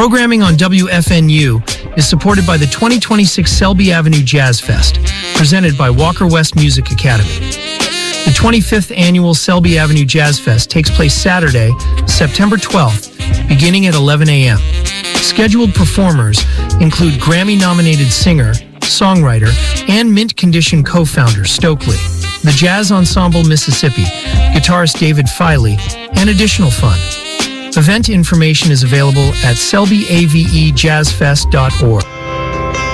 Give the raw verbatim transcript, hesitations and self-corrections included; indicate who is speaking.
Speaker 1: Programming on W F N U is supported by the twenty twenty-six Selby Avenue Jazz Fest, presented by Walker West Music Academy. The twenty-fifth Annual Selby Avenue Jazz Fest takes place Saturday, September twelfth, beginning at eleven a.m. Scheduled performers include Grammy-nominated singer, songwriter, and Mint Condition co-founder Stokely, the Jazz Ensemble Mississippi, guitarist David Filey, and additional fun. Event information is available at selby ave jazz fest dot org.